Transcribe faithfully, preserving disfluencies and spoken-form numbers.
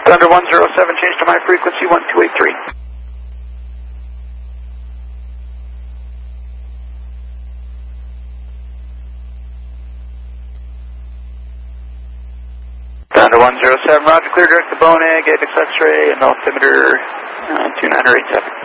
Thunder one zero seven, change to my frequency one two eight three. Thunder one zero seven, roger, clear direct to Boneig, Apex X-ray, and altimeter uh, two nine eight seven.